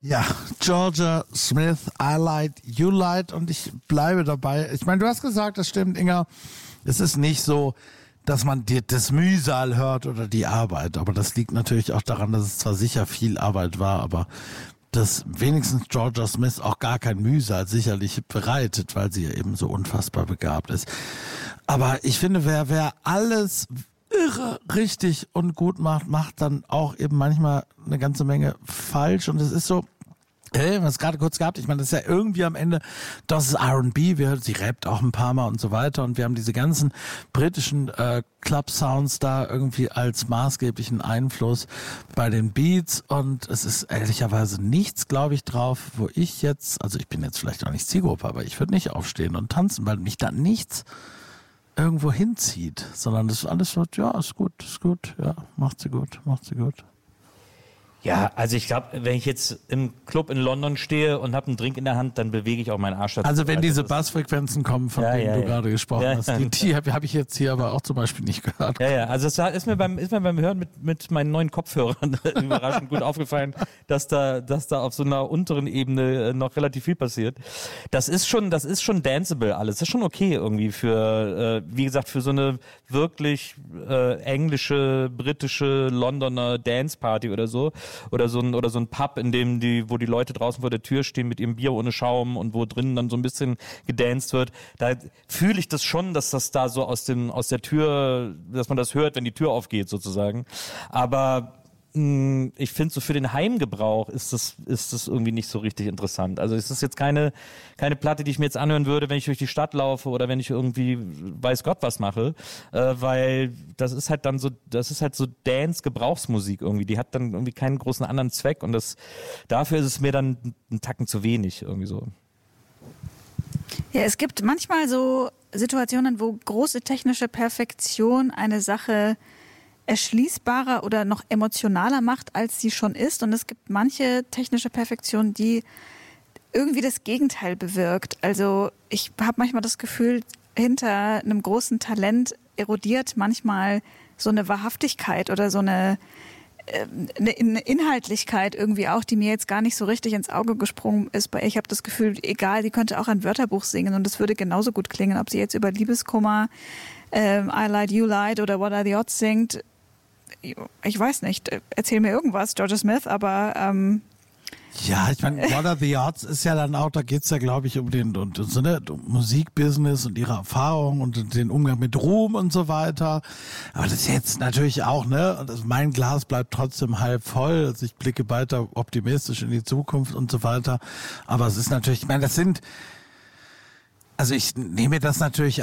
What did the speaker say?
Ja, Georgia Smith, I Lied, You Lied, und ich bleibe dabei. Ich meine, du hast gesagt, das stimmt, Inga, es ist nicht so, dass man das Mühsal hört oder die Arbeit, aber das liegt natürlich auch daran, dass es zwar sicher viel Arbeit war, aber dass wenigstens Georgia Smith auch gar kein Mühsal sicherlich bereitet, weil sie ja eben so unfassbar begabt ist. Aber ich finde, wer alles irre richtig und gut macht dann auch eben manchmal eine ganze Menge falsch, und es ist so, wir haben es gerade kurz gehabt, ich meine, das ist ja irgendwie am Ende, das ist R&B, sie rappt auch ein paar Mal und so weiter, und wir haben diese ganzen britischen Club-Sounds da irgendwie als maßgeblichen Einfluss bei den Beats, und es ist ehrlicherweise nichts, glaube ich, drauf, wo ich jetzt, also ich bin jetzt vielleicht auch nicht Zielgruppe, aber ich würde nicht aufstehen und tanzen, weil mich da nichts irgendwo hinzieht, sondern das ist alles so, ja, ist gut, ja, macht sie gut. Ja, also ich glaube, wenn ich jetzt im Club in London stehe und habe einen Drink in der Hand, dann bewege ich auch meinen Arsch dazu. Also wenn diese Bassfrequenzen kommen, von denen du gerade gesprochen hast, die habe ich jetzt hier aber auch zum Beispiel nicht gehört. Ja, also es ist mir beim Hören mit meinen neuen Kopfhörern überraschend gut aufgefallen, dass da auf so einer unteren Ebene noch relativ viel passiert. Das ist schon danceable alles. Das ist schon okay irgendwie für, wie gesagt, für so eine wirklich englische, britische Londoner Dance-Party oder so. Oder so ein Pub, in dem wo die Leute draußen vor der Tür stehen mit ihrem Bier ohne Schaum und wo drinnen dann so ein bisschen gedanced wird. Da fühle ich das schon, dass das da so aus der Tür, dass man das hört, wenn die Tür aufgeht sozusagen. Aber ich finde, so für den Heimgebrauch ist das irgendwie nicht so richtig interessant. Also es ist jetzt keine Platte, die ich mir jetzt anhören würde, wenn ich durch die Stadt laufe oder wenn ich irgendwie weiß Gott was mache, weil das ist halt so Dance-Gebrauchsmusik irgendwie. Die hat dann irgendwie keinen großen anderen Zweck, und dafür ist es mir dann ein Tacken zu wenig irgendwie so. Ja, es gibt manchmal so Situationen, wo große technische Perfektion eine Sache erschließbarer oder noch emotionaler macht, als sie schon ist. Und es gibt manche technische Perfektion, die irgendwie das Gegenteil bewirkt. Also ich habe manchmal das Gefühl, hinter einem großen Talent erodiert manchmal so eine Wahrhaftigkeit oder so eine Inhaltlichkeit irgendwie auch, die mir jetzt gar nicht so richtig ins Auge gesprungen ist. Ich habe das Gefühl, egal, die könnte auch ein Wörterbuch singen und es würde genauso gut klingen, ob sie jetzt über Liebeskummer, I Lied, You Lied oder What Are the Odds singt. Ich weiß nicht, erzähl mir irgendwas, Georgia Smith, aber ja, ich meine, What Are the Odds ist ja dann auch, da geht's ja, glaube ich, um Musikbusiness und ihre Erfahrung und den Umgang mit Ruhm und so weiter. Aber das ist jetzt natürlich auch, mein Glas bleibt trotzdem halb voll. Also ich blicke weiter optimistisch in die Zukunft und so weiter. Aber es ist natürlich, ich meine, ich nehme das natürlich